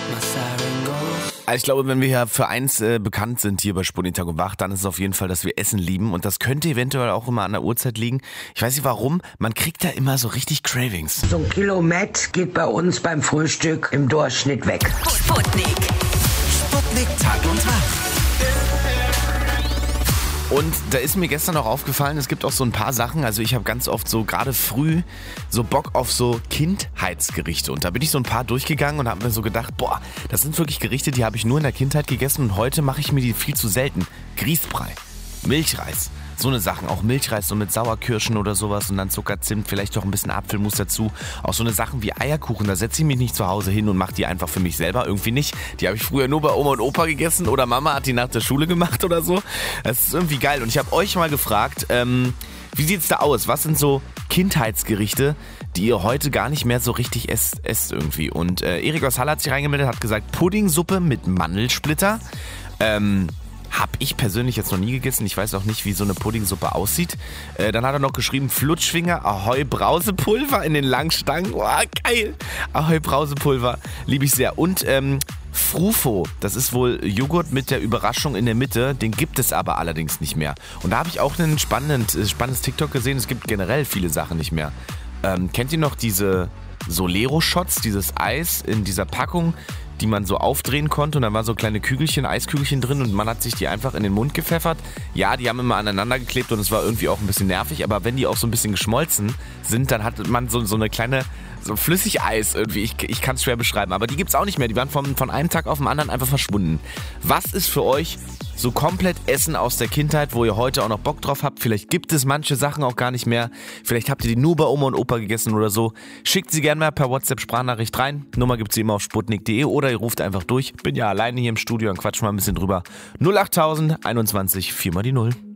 Also ich glaube, wenn wir ja für eins bekannt sind hier bei Sputnik Tag und Wach, dann ist es auf jeden Fall, dass wir Essen lieben. Und das könnte eventuell auch immer an der Uhrzeit liegen. Ich weiß nicht warum, man kriegt da immer so richtig Cravings. So ein Kilo Mett geht bei uns beim Frühstück im Durchschnitt weg. Sputnik. Sputnik Tag und Wach. Und da ist mir gestern auch aufgefallen, es gibt auch so ein paar Sachen, also ich habe ganz oft so gerade früh so Bock auf so Kindheitsgerichte und da bin ich so ein paar durchgegangen und habe mir so gedacht, boah, das sind wirklich Gerichte, die habe ich nur in der Kindheit gegessen und heute mache ich mir die viel zu selten. Grießbrei, Milchreis, so eine Sachen, auch Milchreis so mit Sauerkirschen oder sowas und dann Zucker, Zimt, vielleicht doch ein bisschen Apfelmus dazu. Auch so eine Sachen wie Eierkuchen, da setze ich mich nicht zu Hause hin und mache die einfach für mich selber, irgendwie nicht. Die habe ich früher nur bei Oma und Opa gegessen oder Mama hat die nach der Schule gemacht oder so. Das ist irgendwie geil und ich habe euch mal gefragt, wie sieht's da aus? Was sind so Kindheitsgerichte, die ihr heute gar nicht mehr so richtig esst irgendwie? Und Erik aus Halle hat sich reingemeldet, hat gesagt Puddingsuppe mit Mandelsplitter. Hab ich persönlich jetzt noch nie gegessen. Ich weiß auch nicht, wie so eine Puddingsuppe aussieht. Dann hat er noch geschrieben, Flutschfinger, Ahoi Brausepulver in den Langstangen. Boah, geil. Ahoi Brausepulver, liebe ich sehr. Und Frufo, das ist wohl Joghurt mit der Überraschung in der Mitte. Den gibt es aber allerdings nicht mehr. Und da habe ich auch ein spannendes TikTok gesehen. Es gibt generell viele Sachen nicht mehr. Kennt ihr noch diese Solero-Shots, dieses Eis in dieser Packung, die man so aufdrehen konnte und da waren so kleine Kügelchen, Eiskügelchen drin und man hat sich die einfach in den Mund gepfeffert. Ja, die haben immer aneinander geklebt und es war irgendwie auch ein bisschen nervig, aber wenn die auch so ein bisschen geschmolzen sind, dann hat man so eine kleine, so Flüssigeis irgendwie, ich kann es schwer beschreiben, aber die gibt's auch nicht mehr, die waren von einem Tag auf den anderen einfach verschwunden. Was ist für euch so komplett Essen aus der Kindheit, wo ihr heute auch noch Bock drauf habt? Vielleicht gibt es manche Sachen auch gar nicht mehr. Vielleicht habt ihr die nur bei Oma und Opa gegessen oder so. Schickt sie gerne mal per WhatsApp-Sprachnachricht rein. Nummer gibt's wie immer auf sputnik.de oder ihr ruft einfach durch. Bin ja alleine hier im Studio und quatsch mal ein bisschen drüber. 08000 21 4 mal die 0.